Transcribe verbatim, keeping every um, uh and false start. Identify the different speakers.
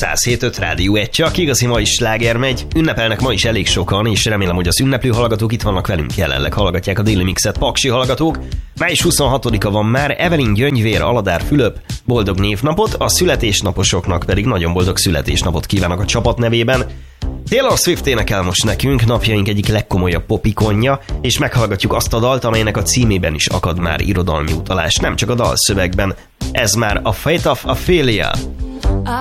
Speaker 1: száz hét öt Rádió egy, csak igazi ma is sláger megy. Ünnepelnek ma is elég sokan, és remélem, hogy az ünneplő hallgatók itt vannak velünk jelenleg, hallgatják a Daily Mixet, paksi hallgatók. május huszonhatodika van már, Evelyn Gyöngyvér, Aladár Fülöp, boldog névnapot, a születésnaposoknak pedig nagyon boldog születésnapot kívánok a csapat nevében. Taylor Swift énekel most nekünk, napjaink egyik legkomolyabb popikonja, és meghallgatjuk azt a dalt, amelynek a címében is akad már irodalmi utalás, nem csak a dalszövegben. Ez már a Fate of Ophelia.
Speaker 2: I